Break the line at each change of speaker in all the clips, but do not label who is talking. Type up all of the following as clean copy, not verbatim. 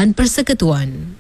Kerajaan Persekutuan.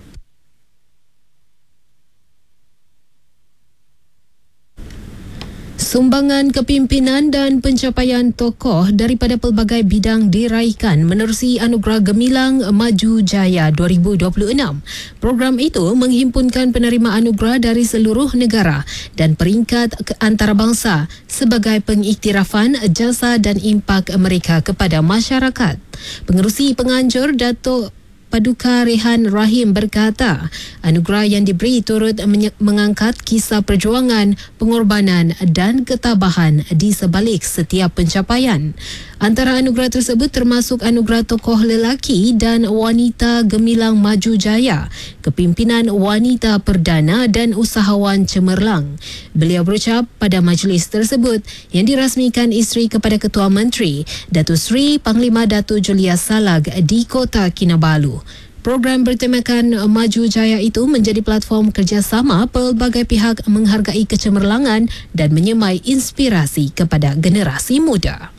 Sumbangan kepimpinan dan pencapaian tokoh daripada pelbagai bidang diraihkan menerusi Anugerah Gemilang Maju Jaya 2026. Program itu menghimpunkan penerima anugerah dari seluruh negara dan peringkat antarabangsa sebagai pengiktirafan jasa dan impak mereka kepada masyarakat. Pengerusi penganjur Datuk Paduka Rehan Rahim berkata, anugerah yang diberi turut mengangkat kisah perjuangan, pengorbanan dan ketabahan di sebalik setiap pencapaian. Antara anugerah tersebut termasuk Anugerah Tokoh Lelaki dan Wanita Gemilang Maju Jaya, Kepimpinan Wanita Perdana dan Usahawan Cemerlang. Beliau berucap pada majlis tersebut yang dirasmikan isteri kepada Ketua Menteri, Datuk Seri Panglima Datuk Julia Salag di Kota Kinabalu. Program bertemakan Maju Jaya itu menjadi platform kerjasama pelbagai pihak menghargai kecemerlangan dan menyemai inspirasi kepada generasi muda.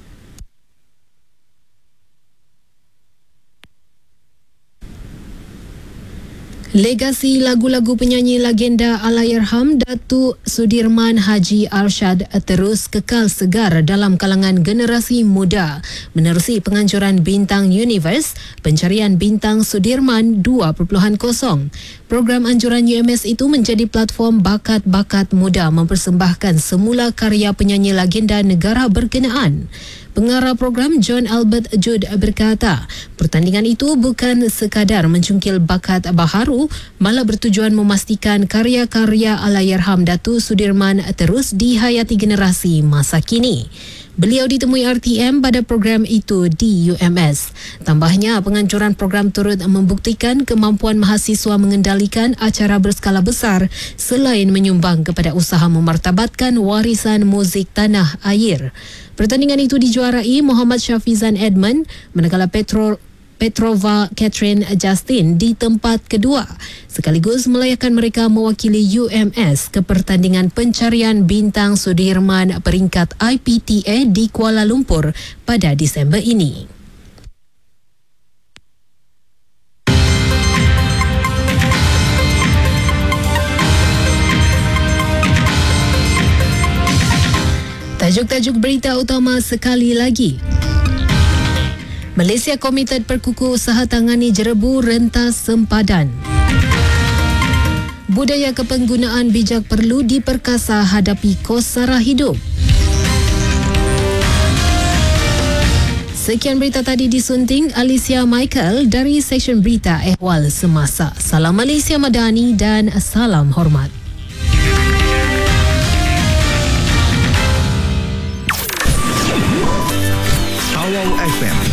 Legasi lagu-lagu penyanyi legenda Allahyarham Datuk Sudirman Haji Arsyad terus kekal segar dalam kalangan generasi muda menerusi penganjuran Bintang Universe Pencarian Bintang Sudirman 2.0. Program anjuran UMS itu menjadi platform bakat-bakat muda mempersembahkan semula karya penyanyi legenda negara berkenaan. Pengarah program John Albert Jude berkata, pertandingan itu bukan sekadar mencungkil bakat baharu, malah bertujuan memastikan karya-karya Allahyarham Datuk Sudirman terus dihayati generasi masa kini. Beliau ditemui RTM pada program itu di UMS. Tambahnya, penganjuran program turut membuktikan kemampuan mahasiswa mengendalikan acara berskala besar selain menyumbang kepada usaha memartabatkan warisan muzik tanah air. Pertandingan itu dijuarai Muhammad Syafizan Edmund manakala Petrova Catherine Justin di tempat kedua, sekaligus melayakan mereka mewakili UMS ke pertandingan pencarian Bintang Sudirman peringkat IPTA di Kuala Lumpur pada Disember ini. Tajuk-tajuk berita utama sekali lagi. Malaysia komited perkukuh usaha tangani jerebu rentas sempadan. Budaya kepenggunaan bijak perlu diperkasa hadapi kos sara hidup. Sekian berita tadi disunting Alicia Michael dari Seksyen Berita Ehwal Semasa. Salam Malaysia Madani dan salam hormat.
Awal FM